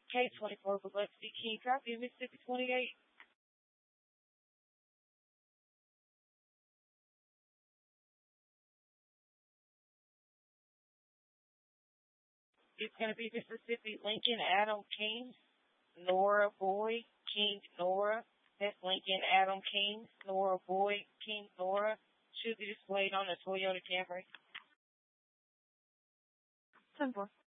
K24 Biloxi King, copy Mississippi 28. It's going to be Mississippi Lincoln Adam King, Nora Boy King Nora. That's Lincoln Adam King, Nora Boy King Nora. Should be displayed on the Toyota Camry. 10-4.